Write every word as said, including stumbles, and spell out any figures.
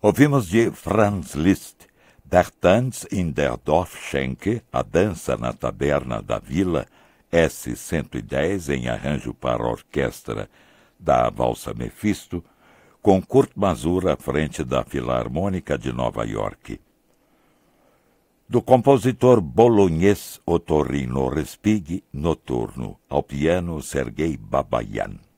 Ouvimos de Franz Liszt, Der Tanz in der Dorfschenke, a dança na taberna da vila, S cento e dez, em arranjo para orquestra da Valsa Mephisto, com Kurt Masur à frente da Filarmônica de Nova York. Do compositor bolonhês Otorrino Respighi, Noturno, ao piano Sergei Babayan.